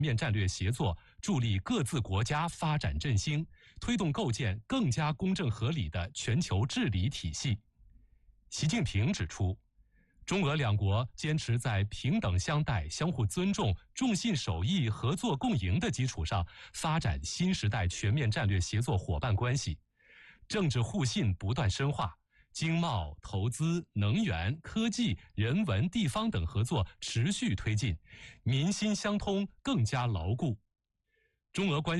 面战略协作，助力各自国家发展振兴，推动构建更加公正合理的全球治理体系。习近平指出，中俄两国坚持在平等相待、相互尊重、重信守义、合作共赢的基础上，发展新时代全面战略协作伙伴关系，政治互信不断深化，经贸、投资、能源、科技、人文、地方等合作持续推进，民心相通更加牢固。中俄关系